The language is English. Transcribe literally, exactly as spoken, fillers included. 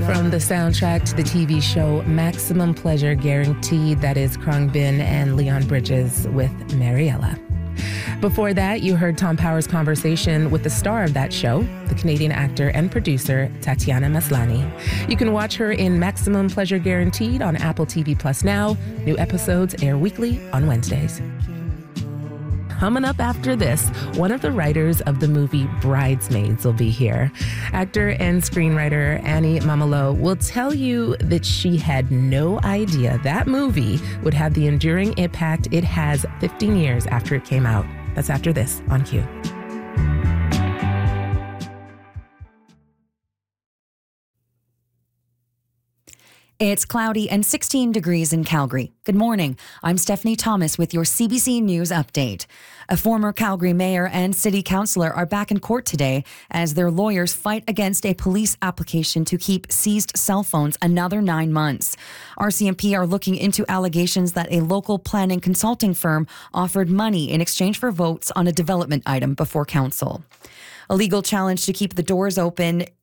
From the soundtrack to the T V show Maximum Pleasure Guaranteed, that is Khruangbin and Leon Bridges with Mariella. Before that, you heard Tom Power's conversation with the star of that show, the Canadian actor and producer, Tatiana Maslany. You can watch her in Maximum Pleasure Guaranteed on Apple T V Plus now. New episodes air weekly on Wednesdays. Coming up after this, one of the writers of the movie Bridesmaids will be here. Actor and screenwriter Annie Mamalo will tell you that she had no idea that movie would have the enduring impact it has fifteen years after it came out. That's after this on Q. It's cloudy and sixteen degrees in Calgary. Good morning. I'm Stephanie Thomas with your C B C News update. A former Calgary mayor and city councillor are back in court today as their lawyers fight against a police application to keep seized cell phones another nine months. R C M P are looking into allegations that a local planning consulting firm offered money in exchange for votes on a development item before council. A legal challenge to keep the doors open